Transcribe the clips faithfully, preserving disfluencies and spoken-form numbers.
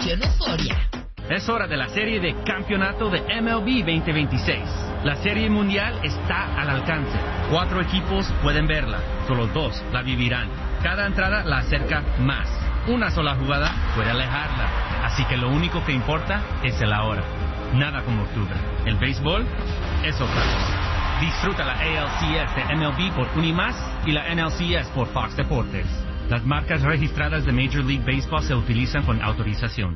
en euforia. Es hora de la serie de campeonato de M L B veinte veintiséis. La serie mundial está al alcance. Cuatro equipos pueden verla, solo dos la vivirán. Cada entrada la acerca más. Una sola jugada puede alejarla. Así que lo único que importa es el ahora. Nada como octubre. El béisbol es otra cosa. Disfruta la A L C S de M L B por Unimás y la N L C S por Fox Deportes. Las marcas registradas de Major League Baseball se utilizan con autorización.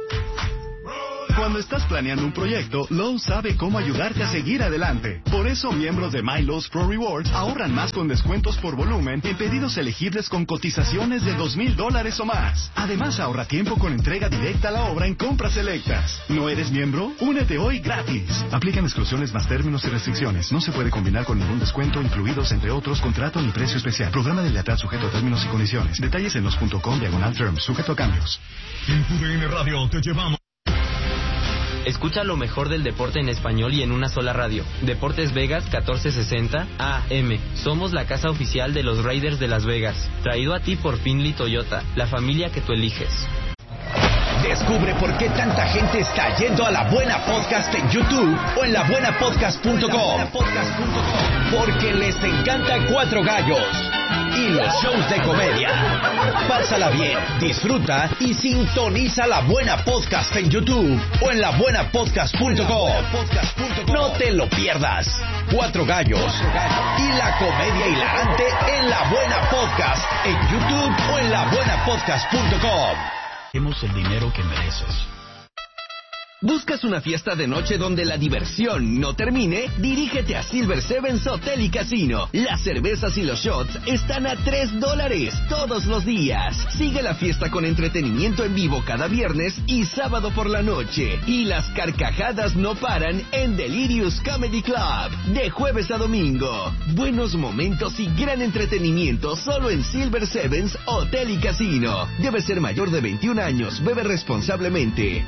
Cuando estás planeando un proyecto, Lowe's sabe cómo ayudarte a seguir adelante. Por eso, miembros de My Lowe's Pro Rewards ahorran más con descuentos por volumen en pedidos elegibles con cotizaciones de dos mil dólares o más. Además, ahorra tiempo con entrega directa a la obra en compras selectas. ¿No eres miembro? Únete hoy gratis. Aplican exclusiones más términos y restricciones. No se puede combinar con ningún descuento, incluidos, entre otros, contrato ni precio especial. Programa de lealtad sujeto a términos y condiciones. Detalles en los punto com diagonal terms, sujeto a cambios. En tu D N Radio te llevamos. Escucha lo mejor del deporte en español y en una sola radio. Deportes Vegas catorce sesenta A M. Somos la casa oficial de los Raiders de Las Vegas. Traído a ti por Finley Toyota, la familia que tú eliges. Descubre por qué tanta gente está yendo a La Buena Podcast en YouTube o en la buena podcast punto com. Porque les encanta Cuatro Gallos y los shows de comedia. Pásala bien, disfruta y sintoniza La Buena Podcast en YouTube o en la buena podcast punto com. No te lo pierdas. Cuatro Gallos y la comedia hilarante en La Buena Podcast en YouTube o en la buena podcast punto com. Demos el dinero que mereces. ¿Buscas una fiesta de noche donde la diversión no termine? Dirígete a Silver Sevens Hotel y Casino. Las cervezas y los shots están a tres dólares todos los días. Sigue la fiesta con entretenimiento en vivo cada viernes y sábado por la noche. Y las carcajadas no paran en Delirious Comedy Club, de jueves a domingo. Buenos momentos y gran entretenimiento solo en Silver Sevens Hotel y Casino. Debe ser mayor de veintiún años. Bebe responsablemente.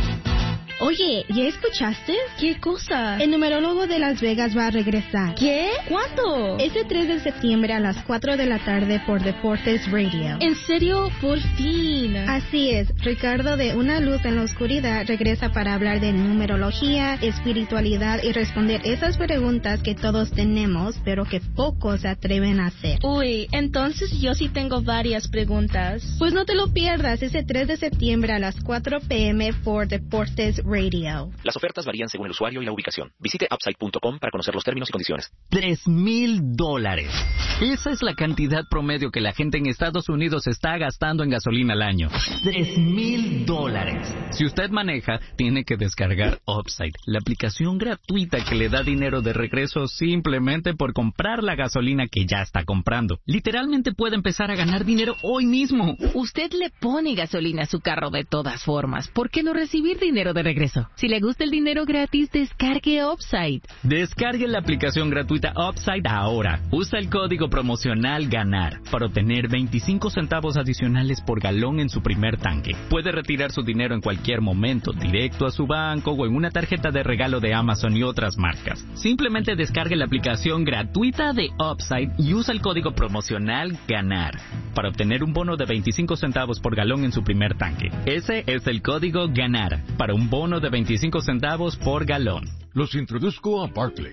Oye, ¿ya escuchaste? ¿Qué cosa? El numerólogo de Las Vegas va a regresar. ¿Qué? ¿Cuándo? Este tres de septiembre a las cuatro de la tarde por Deportes Radio. ¿En serio? Por fin. Así es. Ricardo de Una Luz en la Oscuridad regresa para hablar de numerología, espiritualidad y responder esas preguntas que todos tenemos, pero que pocos se atreven a hacer. Uy, entonces yo sí tengo varias preguntas. Pues no te lo pierdas ese tres de septiembre a las cuatro pm por Deportes Radio. Las ofertas varían según el usuario y la ubicación. Visite upside punto com para conocer los términos y condiciones. Tres mil dólares. Esa es la cantidad promedio que la gente en Estados Unidos está gastando en gasolina al año. Tres mil dólares. Si usted maneja, tiene que descargar Upside, la aplicación gratuita que le da dinero de regreso simplemente por comprar la gasolina que ya está comprando. Literalmente puede empezar a ganar dinero hoy mismo. Usted le pone gasolina a su carro de todas formas. ¿Por qué no recibir dinero de regreso? Si le gusta el dinero gratis, descargue Upside. Descargue la aplicación gratuita Upside ahora. Usa el código promocional GANAR para obtener veinticinco centavos adicionales por galón en su primer tanque. Puede retirar su dinero en cualquier momento, directo a su banco o en una tarjeta de regalo de Amazon y otras marcas. Simplemente descargue la aplicación gratuita de Upside y usa el código promocional GANAR para obtener un bono de veinticinco centavos por galón en su primer tanque. Ese es el código GANAR para un bono de veinticinco centavos por galón. Los introduzco a Barkley.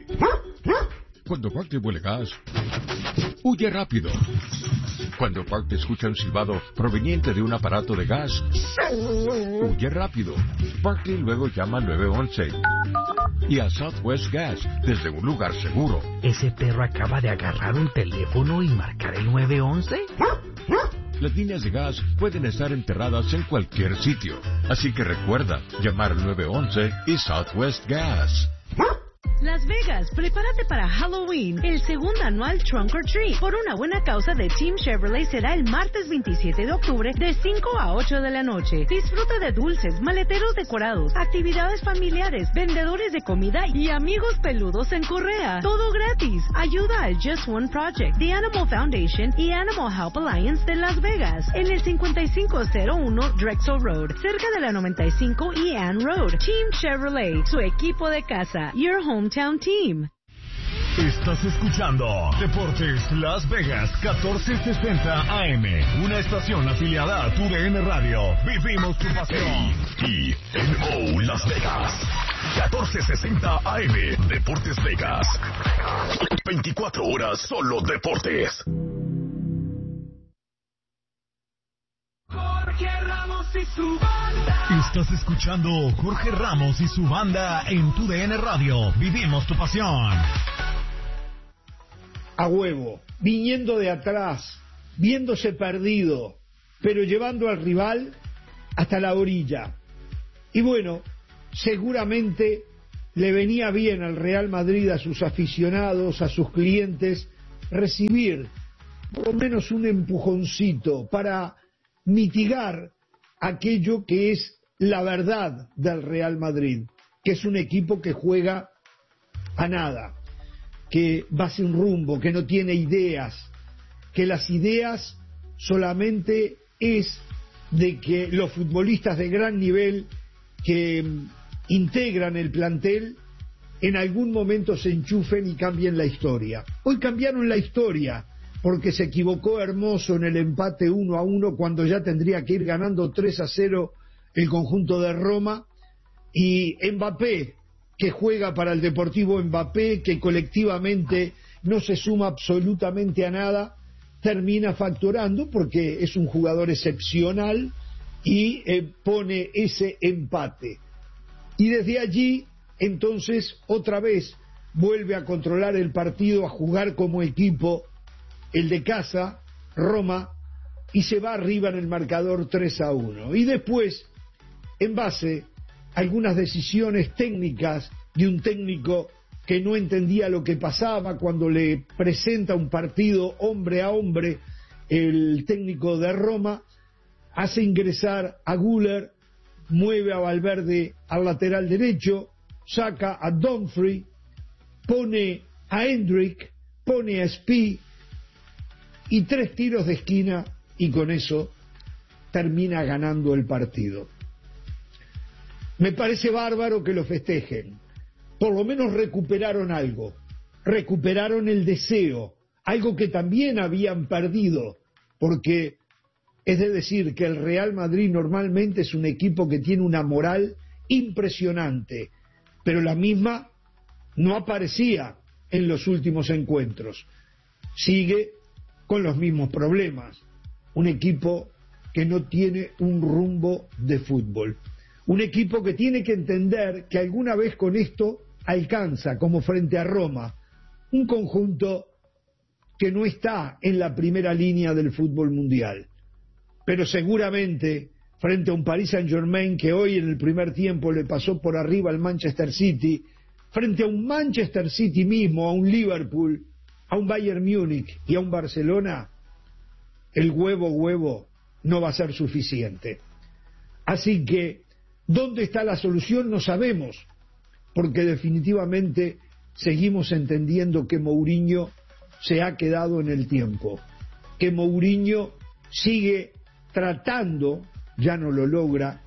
Cuando Barkley huele gas, huye rápido. Cuando Barkley escucha un silbado proveniente de un aparato de gas, huye rápido. Barkley luego llama al nueve once y a Southwest Gas desde un lugar seguro. ¿Ese perro acaba de agarrar un teléfono y marcar el nueve once? Las líneas de gas pueden estar enterradas en cualquier sitio, así que recuerda llamar al nueve once y Southwest Gas. Las Vegas, prepárate para Halloween. El segundo anual Trunk or Treat por una buena causa de Team Chevrolet será el martes veintisiete de octubre de cinco a ocho de la noche. Disfruta de dulces, maleteros decorados, actividades familiares, vendedores de comida y amigos peludos en correa. Todo gratis. Ayuda al Just One Project, The Animal Foundation y Animal Help Alliance de Las Vegas en el cincuenta y cinco cero uno Drexel Road, cerca de la noventa y cinco y Ann Road. Team Chevrolet, su equipo de casa. Your hometown team. Estás escuchando Deportes Las Vegas catorce sesenta A M, una estación afiliada a tu D N Radio. Vivimos tu pasión. Y N O Las Vegas catorce sesenta A M, Deportes Vegas. veinticuatro horas solo deportes. Jorge Ramos y su banda. Estás escuchando Jorge Ramos y su banda en tu D N Radio. Vivimos tu pasión. A huevo, viniendo de atrás, viéndose perdido, pero llevando al rival hasta la orilla. Y bueno, seguramente le venía bien al Real Madrid, a sus aficionados, a sus clientes, recibir por lo menos un empujoncito para mitigar aquello que es la verdad del Real Madrid, que es un equipo que juega a nada, que va sin rumbo, que no tiene ideas, que las ideas solamente es de que los futbolistas de gran nivel que integran el plantel en algún momento se enchufen y cambien la historia. Hoy cambiaron la historia porque se equivocó Hermoso en el empate uno a uno cuando ya tendría que ir ganando tres a cero el conjunto de Roma, y Mbappé, que juega para el Deportivo Mbappé, que colectivamente no se suma absolutamente a nada, termina facturando porque es un jugador excepcional y eh, pone ese empate. Y desde allí, entonces, otra vez vuelve a controlar el partido, a jugar como equipo, el de casa, Roma, y se va arriba en el marcador tres a uno. Y después, en base a algunas decisiones técnicas de un técnico que no entendía lo que pasaba cuando le presenta un partido hombre a hombre, el técnico de Roma hace ingresar a Güler, mueve a Valverde al lateral derecho, saca a Dumfries, pone a Hendrick, pone a Spee y tres tiros de esquina, y con eso termina ganando el partido. Me parece bárbaro que lo festejen. Por lo menos recuperaron algo, recuperaron el deseo, algo que también habían perdido, porque es de decir que el Real Madrid normalmente es un equipo que tiene una moral impresionante, pero la misma no aparecía en los últimos encuentros. Sigue con los mismos problemas, un equipo que no tiene un rumbo de fútbol, un equipo que tiene que entender que alguna vez con esto alcanza, como frente a Roma, un conjunto que no está en la primera línea del fútbol mundial, pero seguramente frente a un Paris Saint-Germain que hoy en el primer tiempo le pasó por arriba al Manchester City, frente a un Manchester City mismo, a un Liverpool, a un Bayern Múnich y a un Barcelona, el huevo huevo no va a ser suficiente. Así que, ¿dónde está la solución? No sabemos, porque definitivamente seguimos entendiendo que Mourinho se ha quedado en el tiempo, que Mourinho sigue tratando, ya no lo logra,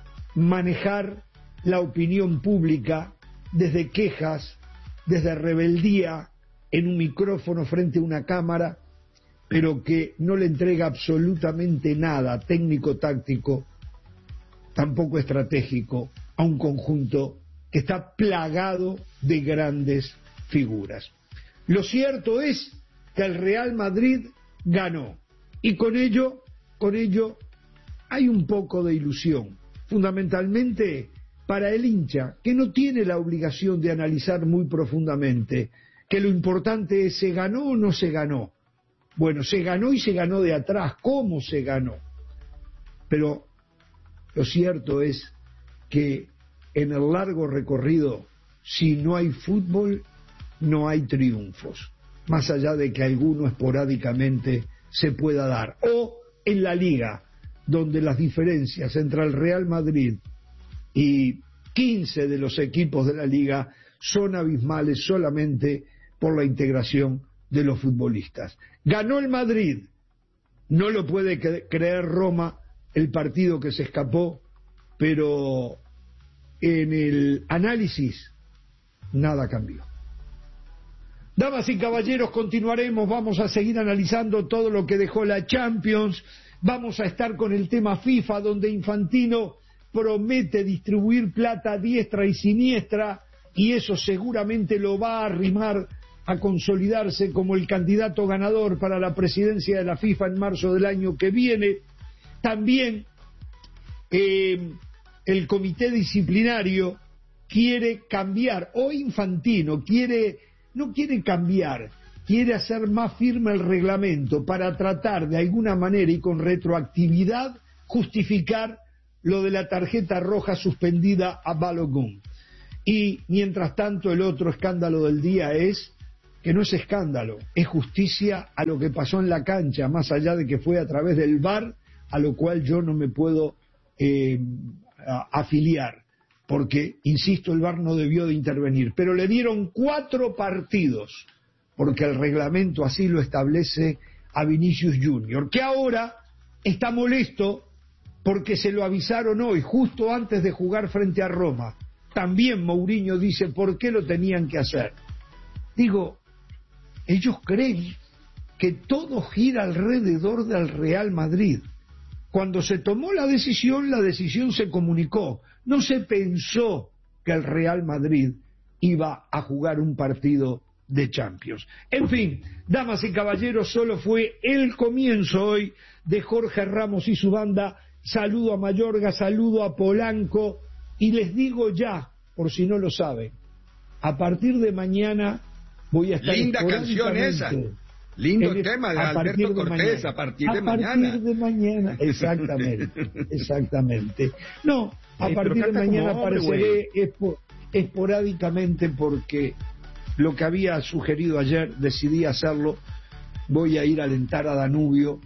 manejar la opinión pública desde quejas, desde rebeldía en un micrófono frente a una cámara, pero que no le entrega absolutamente nada técnico-táctico, tampoco estratégico, a un conjunto que está plagado de grandes figuras. Lo cierto es que el Real Madrid ganó, y con ello, con ello hay un poco de ilusión, fundamentalmente para el hincha, que no tiene la obligación de analizar muy profundamente, que lo importante es se ganó o no se ganó. Bueno, se ganó y se ganó de atrás, ¿cómo se ganó? Pero lo cierto es que en el largo recorrido, si no hay fútbol, no hay triunfos, más allá de que alguno esporádicamente se pueda dar. O en la Liga, donde las diferencias entre el Real Madrid y quince de los equipos de la Liga son abismales solamente por la integración de los futbolistas. Ganó el Madrid, no lo puede creer Roma, el partido que se escapó, pero en el análisis nada cambió. Damas y caballeros, continuaremos, vamos a seguir analizando todo lo que dejó la Champions, vamos a estar con el tema FIFA, donde Infantino promete distribuir plata a diestra y siniestra, y eso seguramente lo va a arrimar a consolidarse como el candidato ganador para la presidencia de la FIFA en marzo del año que viene. También eh, el comité disciplinario quiere cambiar, o Infantino quiere, no quiere cambiar, quiere hacer más firme el reglamento para tratar de alguna manera y con retroactividad justificar lo de la tarjeta roja suspendida a Balogun. Y mientras tanto el otro escándalo del día es que no es escándalo, es justicia a lo que pasó en la cancha, más allá de que fue a través del V A R, a lo cual yo no me puedo eh, afiliar, porque, insisto, el V A R no debió de intervenir, pero le dieron cuatro partidos, porque el reglamento así lo establece a Vinicius Junior, que ahora está molesto porque se lo avisaron hoy, justo antes de jugar frente a Roma. También Mourinho dice, ¿por qué lo tenían que hacer? Digo, ellos creen que todo gira alrededor del Real Madrid. Cuando se tomó la decisión, la decisión se comunicó. No se pensó que el Real Madrid iba a jugar un partido de Champions. En fin, damas y caballeros, solo fue el comienzo hoy de Jorge Ramos y su banda. Saludo a Mayorga, saludo a Polanco, y les digo ya, por si no lo saben, a partir de mañana voy a estar... Linda canción esa, lindo el, tema de Alberto Cortés, a partir de mañana. A partir de mañana, exactamente, exactamente. No, a sí, partir de mañana apareceré espo, esporádicamente porque lo que había sugerido ayer decidí hacerlo. Voy a ir a alentar a Danubio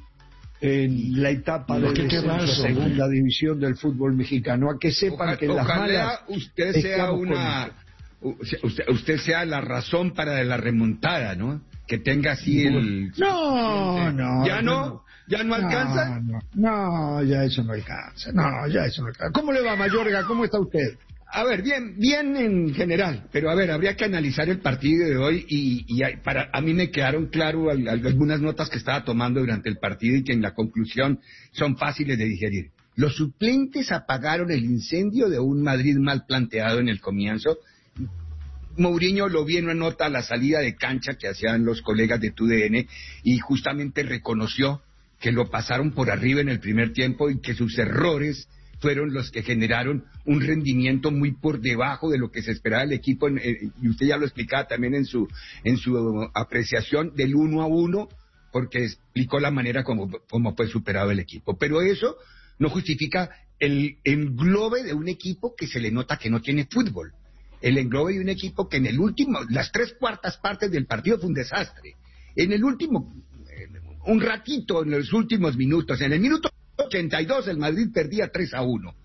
en la etapa de descenso, segunda división del fútbol mexicano, a que sepan ojalá, que en las ojalá malas usted sea una usted, usted sea la razón para la remontada, ¿no? Que tenga así el no no ya no, no ya no alcanza no, no, no ya eso no alcanza no ya eso no alcanza. ¿Cómo le va, Mayorga? ¿Cómo está usted? A ver, bien, bien en general, pero a ver, habría que analizar el partido de hoy y, y para a mí me quedaron claro algunas notas que estaba tomando durante el partido y que en la conclusión son fáciles de digerir. Los suplentes apagaron el incendio de un Madrid mal planteado en el comienzo. Mourinho lo vi en una nota a la salida de cancha que hacían los colegas de T U D N y justamente reconoció que lo pasaron por arriba en el primer tiempo y que sus errores fueron los que generaron un rendimiento muy por debajo de lo que se esperaba del equipo, eh, y usted ya lo explicaba también en su en su apreciación del uno a uno, porque explicó la manera como, como fue superado el equipo. Pero eso no justifica el englobe de un equipo que se le nota que no tiene fútbol. El englobe de un equipo que en el último, las tres cuartas partes del partido fue un desastre. En el último, un ratito, en los últimos minutos, en el minuto ochenta y dos el Madrid perdía tres a uno.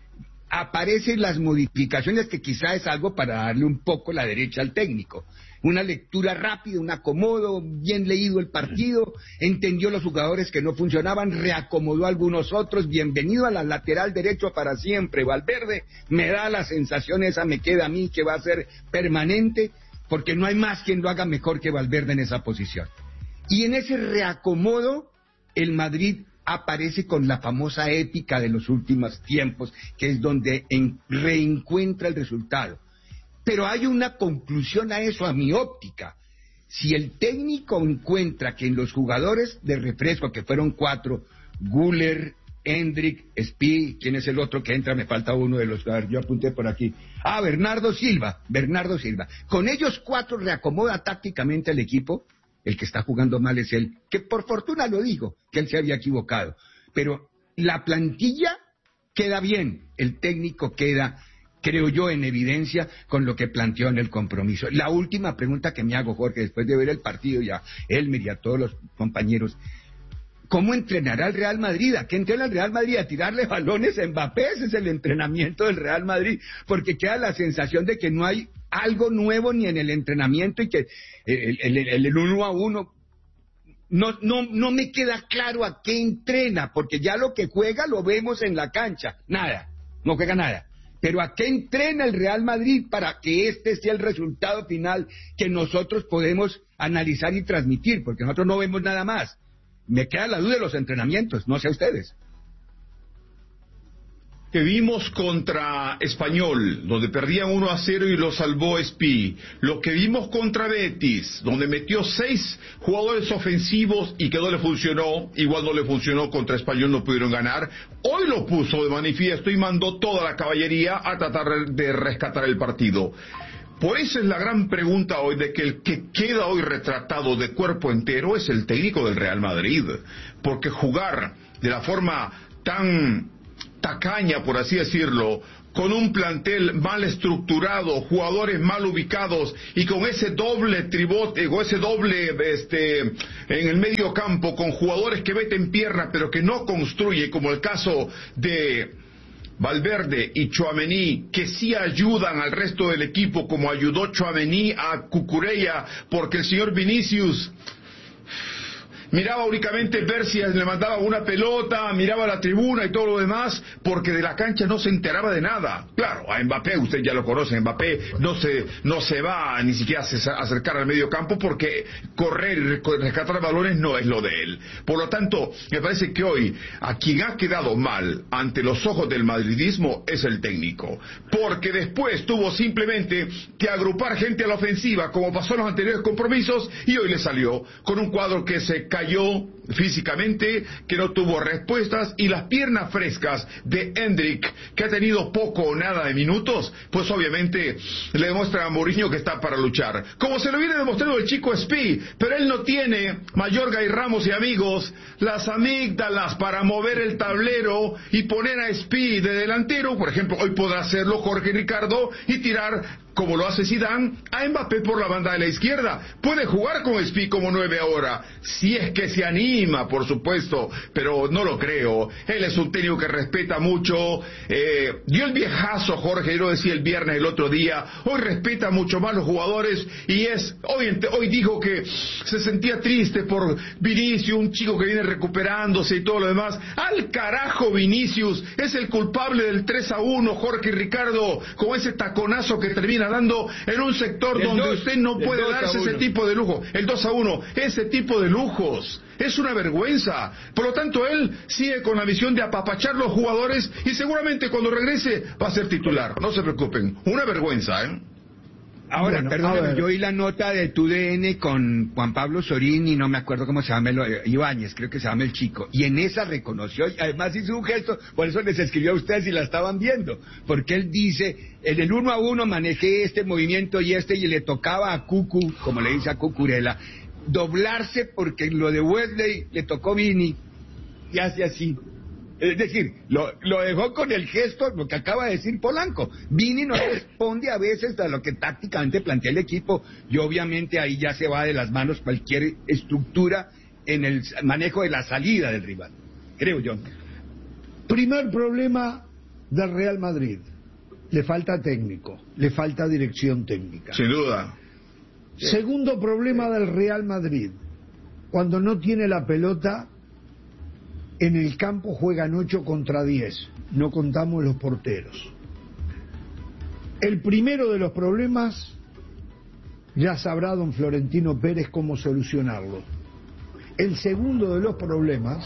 Aparecen las modificaciones que quizá es algo para darle un poco la derecha al técnico. Una lectura rápida, un acomodo, bien leído el partido, entendió los jugadores que no funcionaban, reacomodó a algunos otros, bienvenido a la lateral derecho para siempre. Valverde me da la sensación, esa me queda a mí, que va a ser permanente, porque no hay más quien lo haga mejor que Valverde en esa posición. Y en ese reacomodo, el Madrid aparece con la famosa épica de los últimos tiempos, que es donde en, reencuentra el resultado. Pero hay una conclusión a eso, a mi óptica. Si el técnico encuentra que en los jugadores de refresco, que fueron cuatro, Güler, Hendrik, Spi, ¿quién es el otro que entra? Me falta uno de los, a ver, yo apunté por aquí. Ah, Bernardo Silva, Bernardo Silva. Con ellos cuatro reacomoda tácticamente al equipo. El que está jugando mal es él, que por fortuna lo digo, que él se había equivocado. Pero la plantilla queda bien, el técnico queda, creo yo, en evidencia con lo que planteó en el compromiso. La última pregunta que me hago, Jorge, después de ver el partido ya, Elmer y a todos los compañeros, ¿cómo entrenará el Real Madrid? ¿A qué entrena el Real Madrid? ¿A tirarle balones a Mbappé? Ese es el entrenamiento del Real Madrid, porque queda la sensación de que no hay algo nuevo ni en el entrenamiento y que el, el, el, el uno a uno no, no, no me queda claro a qué entrena, porque ya lo que juega lo vemos en la cancha, nada, no juega nada. Pero ¿a qué entrena el Real Madrid para que este sea el resultado final que nosotros podemos analizar y transmitir? Porque nosotros no vemos nada más. Me queda la duda de los entrenamientos, no sé ustedes. Que vimos contra Español, donde perdían uno a cero y lo salvó Espí. Lo que vimos contra Betis, donde metió seis jugadores ofensivos y que no le funcionó, igual no le funcionó contra Español, no pudieron ganar. Hoy lo puso de manifiesto y mandó toda la caballería a tratar de rescatar el partido. Por eso es la gran pregunta hoy de que el que queda hoy retratado de cuerpo entero es el técnico del Real Madrid. Porque jugar de la forma tan tacaña, por así decirlo, con un plantel mal estructurado, jugadores mal ubicados y con ese doble tribote, o ese doble este en el medio campo, con jugadores que meten pierna pero que no construye, como el caso de Valverde y Tchouaméni, que sí ayudan al resto del equipo, como ayudó Tchouaméni a Cucurella, porque el señor Vinicius miraba únicamente ver si le mandaba una pelota, miraba la tribuna y todo lo demás, porque de la cancha no se enteraba de nada. Claro, a Mbappé, usted ya lo conoce, Mbappé no se no se va ni siquiera a acercar al medio campo porque correr y rescatar balones no es lo de él. Por lo tanto, me parece que hoy a quien ha quedado mal ante los ojos del madridismo es el técnico, porque después tuvo simplemente que agrupar gente a la ofensiva, como pasó en los anteriores compromisos, y hoy le salió con un cuadro que se cayó físicamente, que no tuvo respuestas, y las piernas frescas de Endrick, que ha tenido poco o nada de minutos, pues obviamente le demuestra a Mourinho que está para luchar, como se lo viene demostrando el chico Espí. Pero él no tiene, Mayorga y Ramos y amigos, las amígdalas para mover el tablero y poner a Espí de delantero. Por ejemplo, hoy podrá hacerlo Jorge Ricardo y tirar, como lo hace Zidane, a Mbappé por la banda de la izquierda. Puede jugar con Espí como nueve ahora, si es que se anima, por supuesto, pero no lo creo. Él es un técnico que respeta mucho, eh, dio el viejazo Jorge, yo lo decía el viernes, el otro día, hoy respeta mucho más los jugadores, y es, hoy, hoy dijo que se sentía triste por Vinicius, un chico que viene recuperándose y todo lo demás. Al carajo Vinicius, es el culpable del tres a uno, Jorge Ricardo, con ese taconazo que termina dando en un sector el donde dos, usted no puede darse ese tipo de lujo, el dos a uno, ese tipo de lujos, es una vergüenza. Por lo tanto, él sigue con la misión de apapachar los jugadores y seguramente cuando regrese va a ser titular, no se preocupen, una vergüenza, ¿eh? Ahora, bueno, perdóname, yo oí la nota de tu D N con Juan Pablo Sorín y no me acuerdo cómo se llama, el, Ibáñez, creo que se llama el chico, y en esa reconoció, y además hizo un gesto, por eso les escribió a ustedes si la estaban viendo, porque él dice, en el uno a uno manejé este movimiento y este, y le tocaba a Cucu, como le dice a Cucurella, doblarse porque lo de Wesley le tocó Vini, y hace así. Es decir, lo, lo dejó con el gesto, lo que acaba de decir Polanco. Vini no responde a veces a lo que tácticamente plantea el equipo, y obviamente ahí ya se va de las manos cualquier estructura en el manejo de la salida del rival, creo yo. Primer problema del Real Madrid, le falta técnico, le falta dirección técnica. Sin duda. Segundo problema del Real Madrid, cuando no tiene la pelota, en el campo juegan ocho contra diez, no contamos los porteros. El primero de los problemas, ya sabrá don Florentino Pérez cómo solucionarlo. El segundo de los problemas,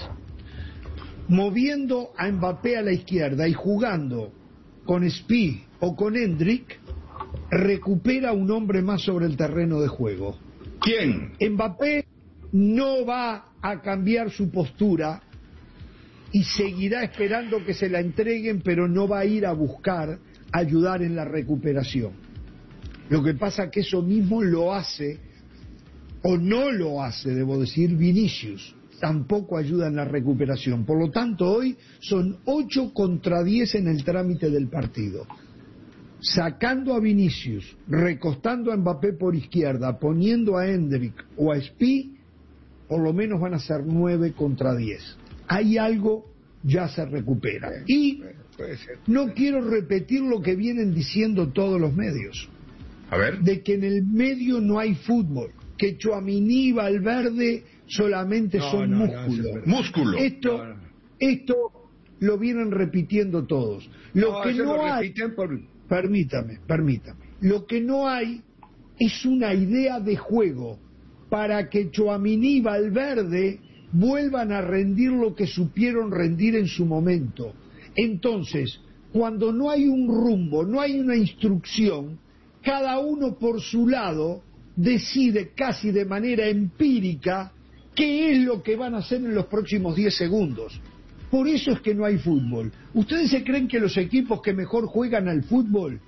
moviendo a Mbappé a la izquierda y jugando con Espí o con Endrick, recupera un hombre más sobre el terreno de juego. ¿Quién? Mbappé no va a cambiar su postura y seguirá esperando que se la entreguen, pero no va a ir a buscar ayudar en la recuperación. Lo que pasa que eso mismo lo hace, o no lo hace, debo decir, Vinicius. Tampoco ayuda en la recuperación. Por lo tanto, hoy son ocho contra diez en el trámite del partido. Sacando a Vinicius, recostando a Mbappé por izquierda, poniendo a Endrick o a Espí, por lo menos van a ser nueve contra diez. Hay algo, ya se recupera. Y no quiero repetir lo que vienen diciendo todos los medios. A ver. De que en el medio no hay fútbol, que Tchouaméni y Valverde solamente no, son no, músculos. No, músculo. Esto, esto lo vienen repitiendo todos. Lo no, que no lo hay, por... permítame, permítame, lo que no hay es una idea de juego para que Tchouaméni y Valverde vuelvan a rendir lo que supieron rendir en su momento. Entonces, cuando no hay un rumbo, no hay una instrucción, cada uno por su lado decide casi de manera empírica qué es lo que van a hacer en los próximos diez segundos. Por eso es que no hay fútbol. ¿Ustedes se creen que los equipos que mejor juegan al fútbol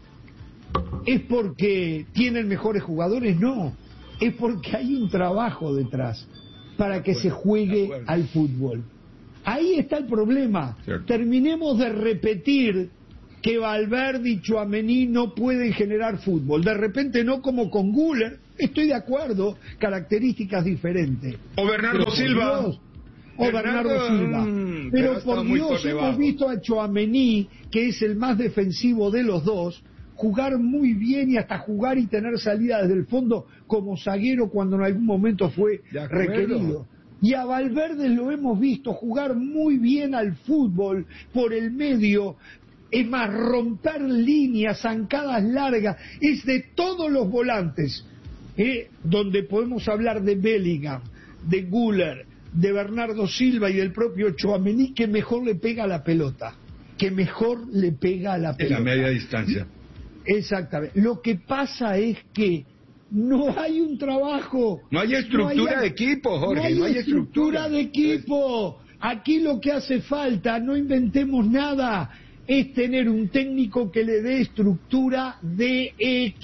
es porque tienen mejores jugadores? No, es porque hay un trabajo detrás para que se juegue al fútbol. Ahí está el problema. Cierto. Terminemos de repetir que Valverde y Tchouaméni no pueden generar fútbol. De repente no como con Güler, estoy de acuerdo, características diferentes. O Bernardo pero Silva. Dios, o Bernardo, Bernardo Silva. Mmm, pero, pero por Dios por hemos visto a Tchouaméni, que es el más defensivo de los dos, jugar muy bien y hasta jugar y tener salida desde el fondo como zaguero cuando en algún momento fue requerido. Y a Valverde lo hemos visto jugar muy bien al fútbol por el medio. Es más, romper líneas, zancadas largas, es de todos los volantes, ¿eh? Donde podemos hablar de Bellingham, de Güler, de Bernardo Silva y del propio Tchouaméni, que mejor le pega a la pelota, que mejor le pega a la pelota. En la media distancia. Exactamente. Lo que pasa es que no hay un trabajo. No hay estructura no hay, de equipo, Jorge. No hay, no hay estructura, estructura de equipo. Aquí lo que hace falta, no inventemos nada, es tener un técnico que le dé estructura de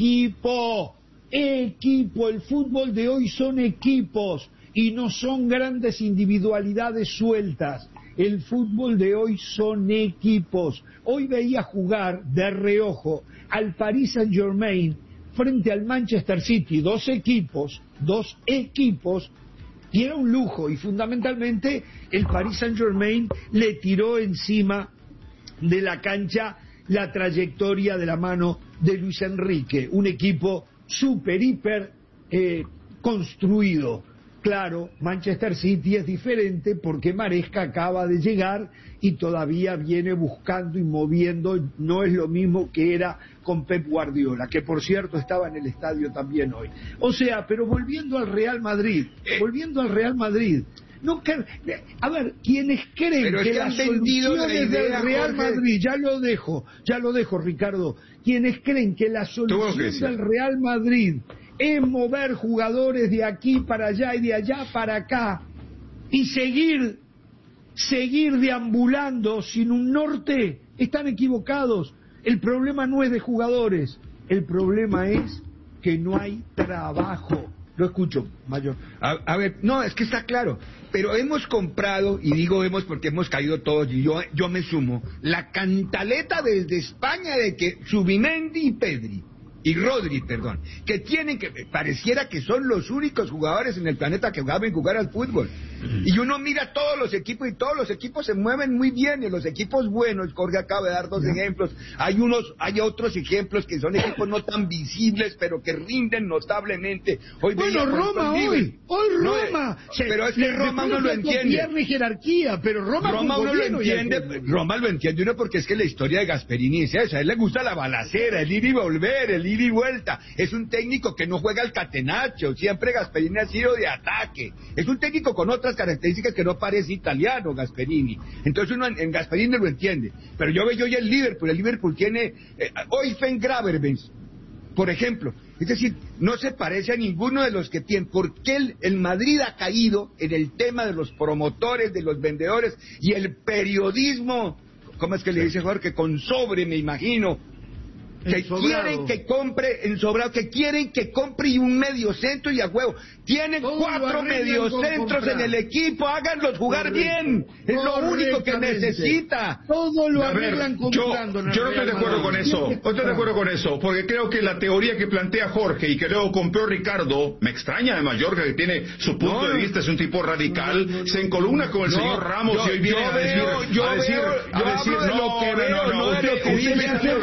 equipo. Equipo, el fútbol de hoy son equipos y no son grandes individualidades sueltas. El fútbol de hoy son equipos. Hoy veía jugar de reojo al Paris Saint-Germain frente al Manchester City, dos equipos, dos equipos, y era un lujo, y fundamentalmente el Paris Saint-Germain le tiró encima de la cancha la trayectoria de la mano de Luis Enrique, un equipo súper, hiper eh, construido. Claro, Manchester City es diferente porque Maresca acaba de llegar y todavía viene buscando y moviendo, no es lo mismo que era con Pep Guardiola, que por cierto estaba en el estadio también hoy. O sea, pero volviendo al Real Madrid, volviendo al Real Madrid, no que, a ver, quienes creen pero que es que las han vendido la soluciones idea, del Real Jorge. Madrid, ya lo dejo, ya lo dejo, Ricardo, quienes creen que la solución del Real Madrid es mover jugadores de aquí para allá y de allá para acá y seguir, seguir deambulando sin un norte, están equivocados. El problema no es de jugadores, el problema es que no hay trabajo. Lo escucho, Mayor. A, a ver, no, es que está claro, pero hemos comprado, y digo hemos porque hemos caído todos, y yo, yo me sumo, la cantaleta desde España de que Zubimendi y Pedri, y Rodri, perdón, que tienen que, pareciera que son los únicos jugadores en el planeta que saben jugar al fútbol. Y uno mira todos los equipos y todos los equipos se mueven muy bien, y los equipos buenos, Jorge acaba de dar dos no. ejemplos, hay unos, hay otros ejemplos que son equipos no tan visibles, pero que rinden notablemente. Hoy bueno, Roma hoy, hoy Roma, no, se, pero es que Roma uno lo entiende. Pierde jerarquía, pero Roma, Roma uno lo entiende, Roma lo entiende uno porque es que la historia de Gasperini es esa, a él le gusta la balacera, el ir y volver, el ir y vuelta, es un técnico que no juega al catenaccio, siempre Gasperini ha sido de ataque, es un técnico con otras características que no parece italiano Gasperini, entonces uno en, en Gasperini lo entiende, pero yo veo hoy el Liverpool, el Liverpool tiene eh, Oyfen Gravenberch, por ejemplo, es decir, no se parece a ninguno de los que tienen, porque el, el Madrid ha caído en el tema de los promotores, de los vendedores y el periodismo, ¿cómo es que le dice Jorge? Con sobre, me imagino, que quieren que compre en sobrado, que quieren que compre y un medio centro y a huevo. Tienen todo cuatro mediocentros en el equipo, háganlos jugar bien. Es lo único que necesita. Todo lo a arreglan ver, comprando. Yo, yo no estoy de acuerdo con eso. No estoy de acuerdo con eso, porque creo que la teoría que plantea Jorge y que luego compró Ricardo, me extraña de Mallorca que tiene su punto no, de vista, es un tipo radical, no, no, se encolumna con el no, señor Ramos yo, y hoy viene a decir, yo a decir, veo, a decir, no, no, que no, veo, no, no, no, usted, usted, usted me está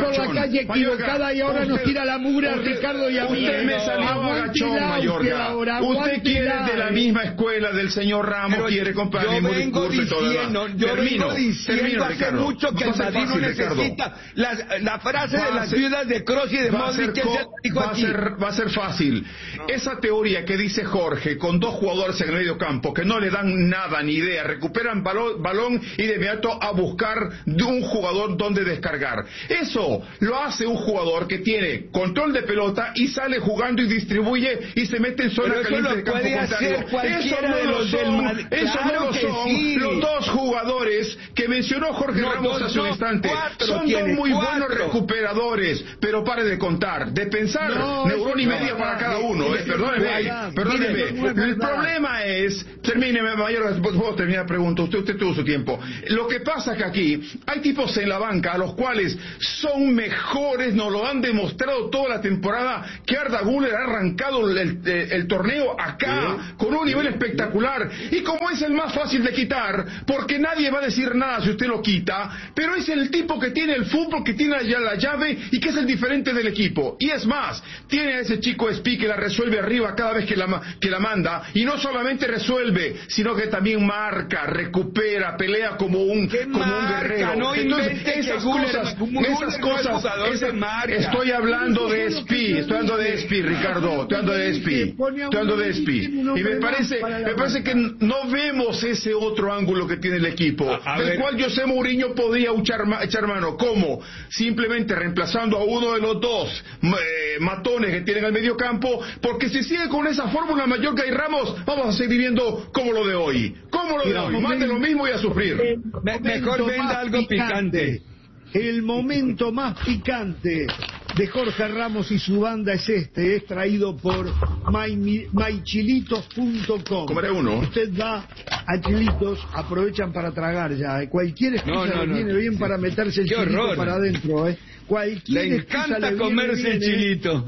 talla equivocada y ahora nos tira la mugre a Ricardo y a mí. Usted me salió agachón, Mayorga. Usted quiere de la misma escuela del señor Ramos, Pero quiere comprar el yo mismo vengo discurso y todo lo diciendo, demás. yo Termino, vengo diciendo termino, hace Ricardo. mucho que Va a el ser Madrid no fácil, Ricardo. necesita la, la frase Va de a las ser- viudas de Kroos y de va a ser Modric que co- se dijo va a aquí. ser va a ser fácil. Esa teoría que dice Jorge, con dos jugadores en el medio campo que no le dan nada ni idea, recuperan balón, balón y de inmediato a buscar de un jugador donde descargar. Eso lo hace un jugador que tiene control de pelota y sale jugando y distribuye y se mete en zona Pero eso caliente lo del campo puede contrario. hacer cualquiera Eso no de lo los del son, Madrid. eso Claro no lo que son sí. los dos jugadores que mencionó Jorge No, Ramos dos, hace un no, instante. cuatro Son dos tiene, muy cuatro. buenos recuperadores, pero pare de contar, de pensar No, neurona y eso media no, para no, cada no, uno. no, eh, no, perdóneme, no, perdóneme. mire, no es El verdad. problema es, termíneme, Mayor, puedo terminar la pregunta, usted, usted tuvo su tiempo. Lo que pasa es que aquí hay tipos en la banca a los cuales son mejores, nos lo han demostrado toda la temporada, que Arda Güler ha arrancado el, el, el torneo acá, Sí. con un nivel espectacular, y como es el más fácil de quitar, porque nadie va a decir nada si usted lo quita, pero es el tipo que tiene el fútbol, que tiene ya la llave y que es el diferente del equipo. Y es más, tiene a ese chico Espi que la resuelve arriba cada vez que la, ma- que la manda, y no solamente resuelve, sino que también marca, recupera, pelea como un, como un marca? guerrero. No Entonces, invente que esas Güler- cosas, Güler esas no es cosas, jugador de esas- marca. estoy hablando de Espi, estoy hablando de Espi, Ricardo, estoy hablando de Espi, estoy hablando de Espi, y me parece, me parece que no vemos ese otro ángulo que tiene el equipo, A- a del ver. cual José Mourinho podría echar, ma- echar mano. ¿Cómo? Simplemente reemplazando a uno de los dos eh, matones que tienen al medio campo, porque si sigue con esa fórmula Mallorca y Ramos, vamos a seguir viviendo como lo de hoy, como lo de Mira, hoy, momento- más de lo mismo y a sufrir. Me- mejor Momento venda más algo picante. El momento más picante de Jorge Ramos y su banda es este, es traído por my, mychilitos punto com. Comeré uno. Usted va a Chilitos, aprovechan para tragar ya, ¿eh? Cualquier excusa No, no, le no. viene bien para meterse el Qué chilito horror. para adentro, ¿eh? Cualquier Le excusa encanta le viene comerse el bien, ¿eh? chilito.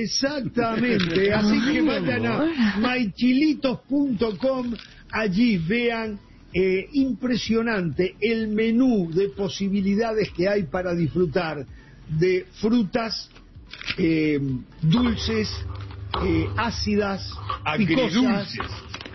Exactamente, así que vayan a my chilitos punto com, allí vean eh, impresionante el menú de posibilidades que hay para disfrutar de frutas eh, dulces, eh, ácidas, picosas, Agridulces.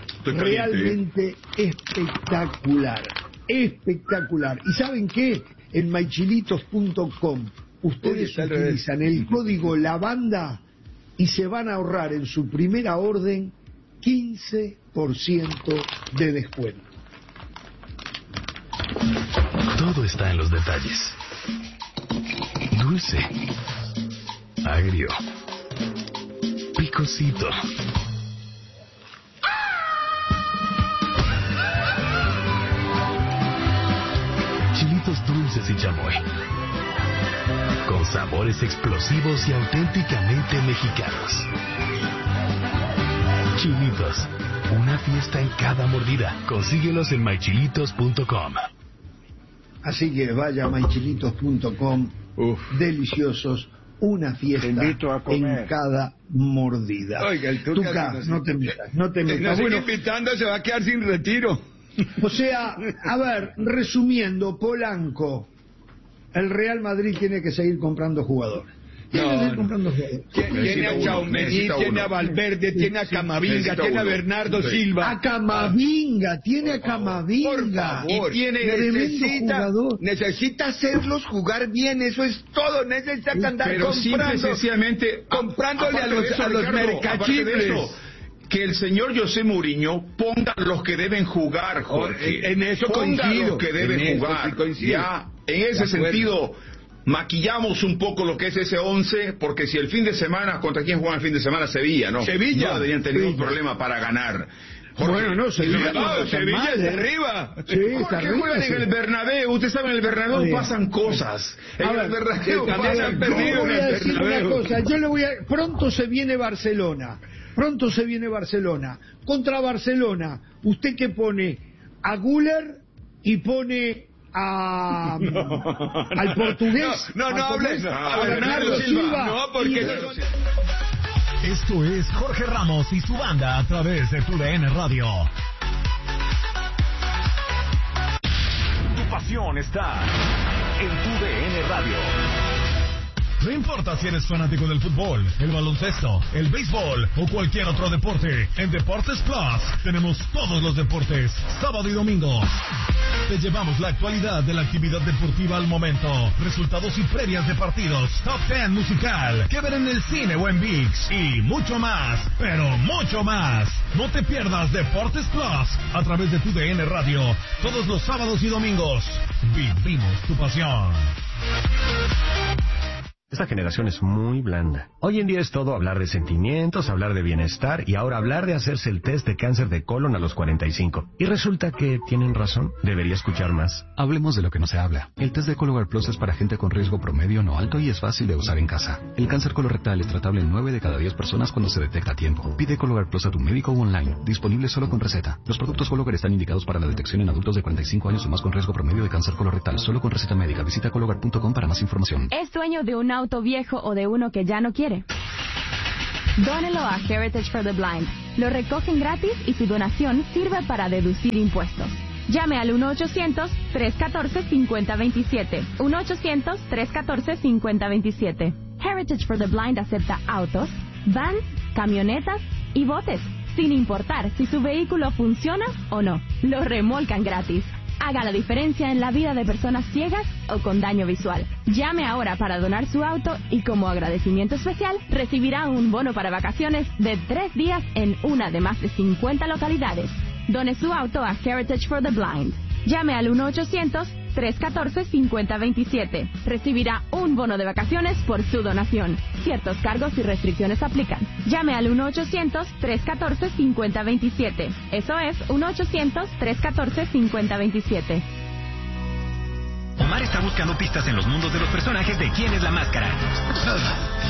realmente espectacular, espectacular. ¿Y saben qué? En my chilitos punto com Uy, ustedes está al revés. utilizan el código lavanda y se van a ahorrar en su primera orden quince por ciento de descuento. Todo está en los detalles. Dulce, agrio, picosito. Chilitos dulces y chamoy. Con sabores explosivos y auténticamente mexicanos. Chilitos, una fiesta en cada mordida. Consíguelos en my chilitos punto com. Así que vaya a my chilitos punto com, deliciosos, una fiesta en cada mordida. Oiga, el Tuca Tuca, sí, no sé. no te metas, no te No metas. sigue Bueno, invitando, se va a quedar sin retiro. o sea, a ver, resumiendo, Polanco, el Real Madrid tiene que seguir comprando jugadores. Tiene No, que seguir no. comprando jugadores. Tiene, tiene Necesita a uno, Tchouaméni, necesita tiene uno. a Valverde, tiene a Camavinga, Necesita tiene a uno. Bernardo Sí. Silva. A Camavinga, tiene a Por Camavinga. favor, Y tiene tremendo necesita, jugador. necesita hacerlos jugar bien, eso es todo, necesita andar Pero simple y comprando, sencillamente, a- comprándole a aparte los, de eso, a los Ricardo, aparte de mercachifles. eso, que el señor José Mourinho ponga los que deben jugar, Jorge. En eso ponga coincido. los que deben En eso jugar. sí coincido. Ya, en De ese acuerdo. sentido, maquillamos un poco lo que es ese once, porque si el fin de semana, ¿contra quién juegan el fin de semana? Sevilla, ¿no? Sevilla. No deberían tener un Sevilla. problema para ganar. Jorge, Bueno, no, Sevilla no, no está Sevilla mal, es de ¿eh? arriba. Sí, está Jorge, arriba, juegan en sí. el Bernabéu, usted sabe, en el Bernabéu Oye. pasan cosas. En A el ver, Bernabéu también pasan han Yo perdido le voy en a el decir una Bernabéu. cosa, yo le voy a... Pronto se viene Barcelona, pronto se viene Barcelona. Contra Barcelona, ¿usted qué pone? A Güler y pone a... al portugués. No, no, no al hables. portugués, No, a a Bernardo Silva. No, porque y- esos son- Esto es Jorge Ramos y su banda a través de tu D N Radio. Tu pasión está en tu D N Radio. No importa si eres fanático del fútbol, el baloncesto, el béisbol o cualquier otro deporte, en Deportes Plus tenemos todos los deportes, sábado y domingo. Te llevamos la actualidad de la actividad deportiva al momento, resultados y previas de partidos, top ten musical, que ver en el cine o en ViX y mucho más, pero mucho más. No te pierdas Deportes Plus a través de tu D N Radio todos los sábados y domingos. Vivimos tu pasión. Esta generación es muy blanda. Hoy en día es todo hablar de sentimientos, hablar de bienestar y ahora hablar de hacerse el test de cáncer de colon a los cuarenta y cinco. Y resulta que tienen razón. Debería escuchar más. Hablemos de lo que no se habla. El test de Cologuard Plus es para gente con riesgo promedio no alto y es fácil de usar en casa. El cáncer colorectal es tratable en nueve de cada diez personas cuando se detecta a tiempo. Pide Cologuard Plus a tu médico o online. Disponible solo con receta. Los productos Cologuard están indicados para la detección en adultos de cuarenta y cinco años o más con riesgo promedio de cáncer colorectal. Solo con receta médica. Visita cologuard punto com para más información. ¿Es dueño de un auto viejo o de uno que ya no quiere? Dónelo a Heritage for the Blind. Lo recogen gratis y su donación sirve para deducir impuestos. Llame al uno ochocientos, tres uno cuatro, cinco cero dos siete. uno ochocientos, tres uno cuatro, cinco cero dos siete. Heritage for the Blind acepta autos, vans, camionetas y botes, sin importar si su vehículo funciona o no. Lo remolcan gratis. Haga la diferencia en la vida de personas ciegas o con daño visual. Llame ahora para donar su auto y como agradecimiento especial recibirá un bono para vacaciones de tres días en una de más de cincuenta localidades. Done su auto a Heritage for the Blind. Llame al uno ochocientos, tres uno cuatro, cinco cero dos siete. Recibirá un bono de vacaciones por su donación. Ciertos cargos y restricciones aplican. Llame al uno ochocientos, tres uno cuatro, cinco cero dos siete. Eso es uno ochocientos, tres uno cuatro, cinco cero dos siete. Omar está buscando pistas en los mundos de los personajes de ¿Quién es la máscara?